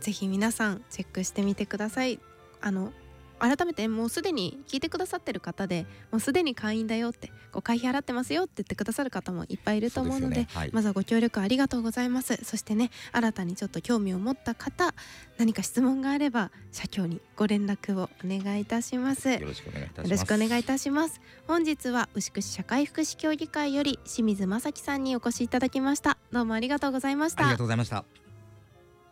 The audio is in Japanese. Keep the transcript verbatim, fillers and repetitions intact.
ぜひ皆さんチェックしてみてください。あの改めてもうすでに聞いてくださってる方でもうすでに会員だよってこう会費払ってますよって言ってくださる方もいっぱいいると思うので、 そうですよね、はい、 まずはご協力ありがとうございます。そしてね、新たにちょっと興味を持った方、何か質問があれば社協にご連絡をお願いいたします。 よろしくお願いいたします。 よろしくお願いいたします。本日は牛久市社会福祉協議会より清水正樹さんにお越しいただきました。どうもありがとうございました。 ありがとうございました。